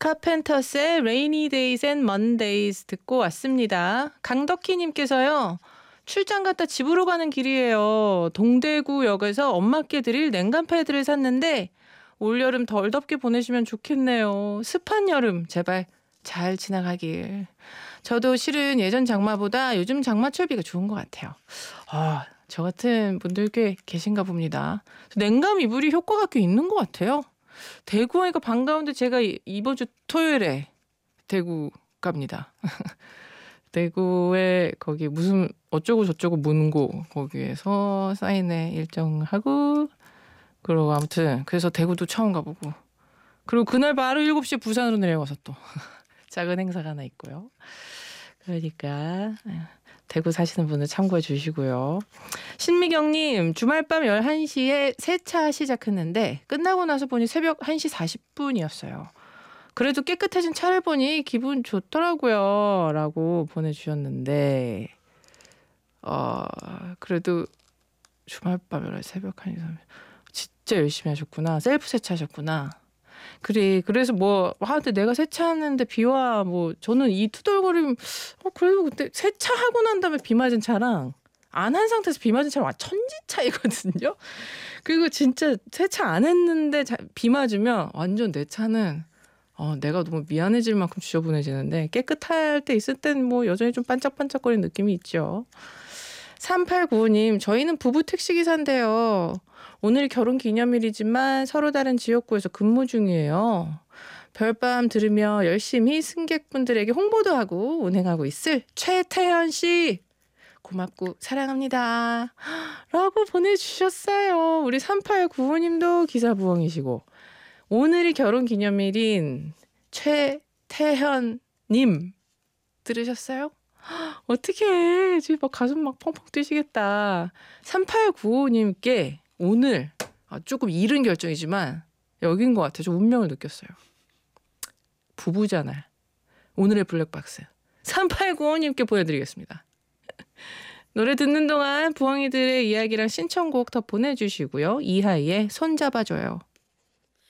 카펜터스의 Rainy Days and Mondays 듣고 왔습니다. 강덕희님께서요. 출장 갔다 집으로 가는 길이에요. 동대구역에서 엄마께 드릴 냉간 패드를 샀는데 올여름 덜 덥게 보내시면 좋겠네요. 습한 여름 제발 잘 지나가길. 저도 실은 예전 장마보다 요즘 장마철비가 좋은 것 같아요. 저 같은 분들 꽤 계신가 봅니다. 냉감 이불이 효과가 꽤 있는 것 같아요. 대구 하니까 반가운데 제가 이번 주 토요일에 대구 갑니다. 대구에 거기 무슨 어쩌고 저쩌고 문고 거기에서 사인회 일정하고 그리고 아무튼 그래서 대구도 처음 가보고 그리고 그날 바로 7시에 부산으로 내려가서 또 작은 행사가 하나 있고요. 그러니까 대구 사시는 분들 참고해 주시고요. 신미경님 주말밤 11시에 세차 시작했는데 끝나고 나서 보니 새벽 1시 40분이었어요. 그래도 깨끗해진 차를 보니 기분 좋더라고요. 라고 보내주셨는데 그래도 주말밤 새벽 1시 30분 진짜 열심히 하셨구나. 셀프 세차하셨구나. 그래서 근데 내가 세차하는데 비와 저는 이 투덜거림 그래도 그때 세차하고 난 다음에 비 맞은 차랑 안 한 상태에서 비 맞은 차랑 천지 차이거든요. 그리고 진짜 세차 안 했는데 비 맞으면 완전 내 차는 내가 너무 미안해질 만큼 지저분해지는데 깨끗할 때 있을 땐 여전히 좀 반짝반짝거리는 느낌이 있죠. 3895님 저희는 부부 택시기사인데요. 오늘 결혼 기념일이지만 서로 다른 지역구에서 근무 중이에요. 별밤 들으며 열심히 승객분들에게 홍보도 하고 운행하고 있을 최태현 씨 고맙고 사랑합니다. 라고 보내주셨어요. 우리 3895님도 기사부엉이시고 오늘이 결혼 기념일인 최태현님 들으셨어요? 어떡해. 지금 가슴 펑펑 뛰시겠다. 3895님께 오늘 조금 이른 결정이지만 여긴 것 같아요. 좀 운명을 느꼈어요. 부부잖아요. 오늘의 블랙박스 3895님께 보내드리겠습니다. 노래 듣는 동안 부엉이들의 이야기랑 신청곡 더 보내주시고요. 이하이의 손잡아줘요.